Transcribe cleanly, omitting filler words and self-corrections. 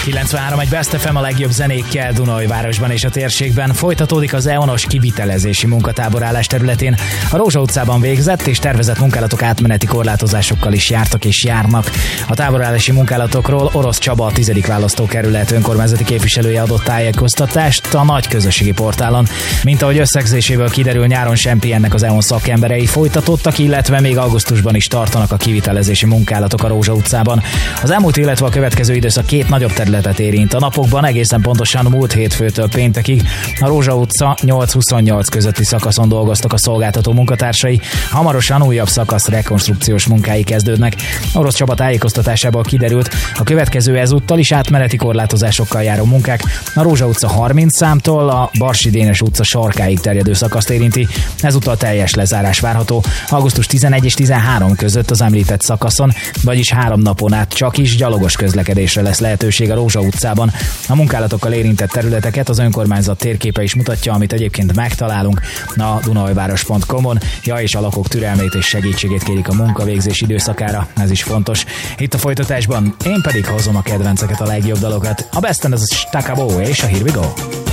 93 egy Best FM a legjobb zenékkel Dunaújvárosban és a térségben. Folytatódik az EON-os kivitelezési munkatáborálás területén. A Rózsa utcában végzett és tervezett munkálatok átmeneti korlátozásokkal is jártak és járnak. A táborálási munkálatokról Orosz Csaba, a 10. választókerület önkormányzati képviselője adott tájékoztatást a nagy közösségi portálon. Mint ahogy összegzéséből kiderül, nyáron sem pihennek az EON szakemberei, folytatottak, illetve még augusztusban is tartanak a kivitelezési munkálatok a Rózsa utcában. Az elmúlt, illetve a következő időszak két nagyobb területet érint. A napokban egészen pontosan múlt hétfőtől péntekig a Rózsa utca 8-28 közötti szakaszon dolgoztak a szolgáltató munkatársai. Hamarosan újabb szakasz rekonstrukciós munkái kezdődnek. Orosz Csaba tájékoztatásából kiderült, a következő ezúttal is átmeneti korlátozásokkal járó munkák a Rózsa utca 30 számtól a Barsi Dénes utca sarkáig terjedő szakaszt érinti. Ezúttal teljes lezárás várható augusztus 11 és 13 között az említett szakaszon, vagyis 3 napon át csak is gyalogos közlekedésre lesz lehetőség a Rózsa utcában. A munkálatokkal érintett területeket az önkormányzat térképe is mutatja, amit egyébként megtalálunk a dunaújváros.com-on. És a lakók türelmét és segítségét kérik a munkavégzés időszakára, ez is fontos. Itt a folytatásban én pedig hozom a kedvenceket, a legjobb dalokat. A Besten ez a Stakabo és a Here We Go.